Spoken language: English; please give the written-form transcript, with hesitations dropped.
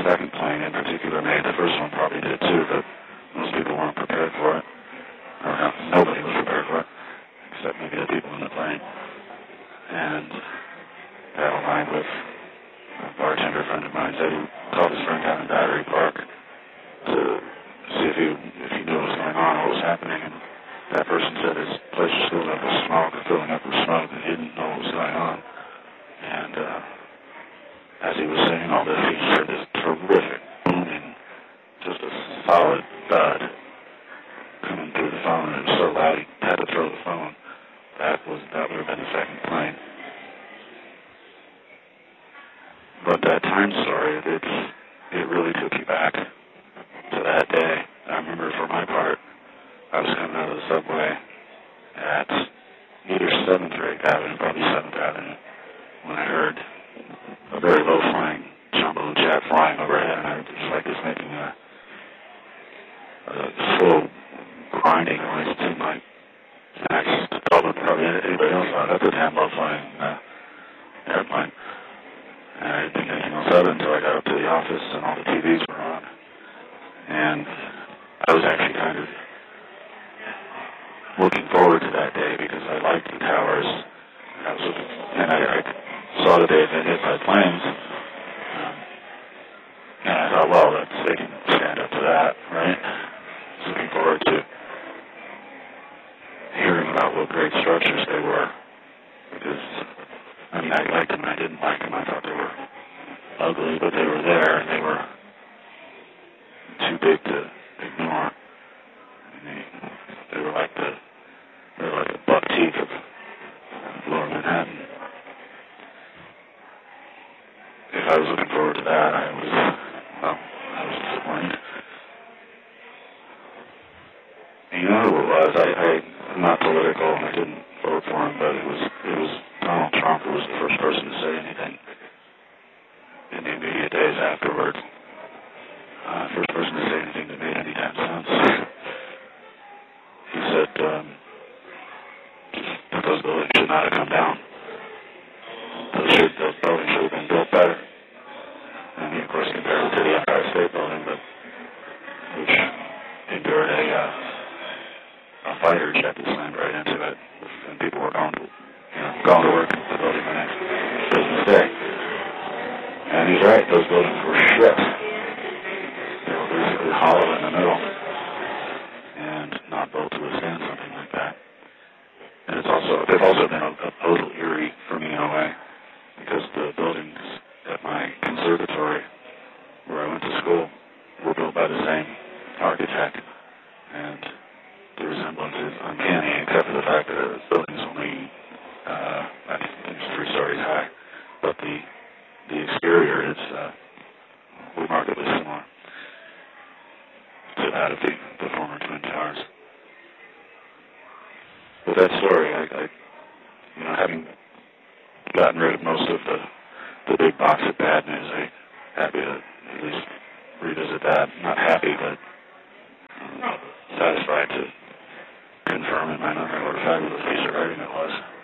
second plane in particular made. The first one probably did too, but most people weren't prepared for it. Or no, nobody was prepared for it, except maybe the people in the plane. And that aligned with a bartender friend of mine said he called his friend down in Battery Park to see if he knew what was going on, what was happening, and that person said his place was filling up with smoke, and he didn't know what was going on. And as he was saying all this, he heard this terrific booming, just a solid thud coming through the phone, and it was so loud he had to throw the phone. That would have been the second plane. But that time story, it really took you back to that day. I remember for my part, I was coming out of the subway at either 7th or 8th Avenue, probably 7th Avenue, when I heard a very low-flying jumbo jet flying overhead, and I was like this making a slow grinding noise. It seemed like probably anybody else thought that's a damn low-flying airplane. And I didn't think anything else of it until I got up to the office and all the TVs were on. And I was actually kind of looking forward to that day because I liked the towers. And I saw that they had been hit by planes. And I thought, well, they can stand up to that, right? I was looking forward to hearing about what great structures they were. Because, I mean, I liked them, I didn't like them. I thought they were ugly, but they were there, and they were too big to ignore. And they were like the buck teeth of Lower Manhattan. If I was looking forward to that, I was disappointed. And you know who it was? I'm not political, and I didn't vote for him, but it was Donald Trump who was the first person to say anything in the immediate days afterward. First person to say anything that made any damn sense. He said that those buildings should not have come down. Those buildings should have been built better. And he, of course, compared it to the Empire State Building, which endured a fighter jet that slammed right into it, and people were going to work at the building the next business day. And he's right; those buildings were shit. They were basically hollow in the middle, and not built to withstand something like that. And they've also been a little eerie for me in a way, because the buildings at my conservatory, where I went to school, were built by the same architect, and the resemblance is uncanny, except for the fact that the building's only, I think it's 3 stories high, but the exterior is remarkably similar to that of the former Twin Towers. With that story, I having gotten rid of most of the big box of bad news, I'm happy to at least revisit that. Not happy, but satisfied to confirm in my memory what a fabulous piece of writing it was.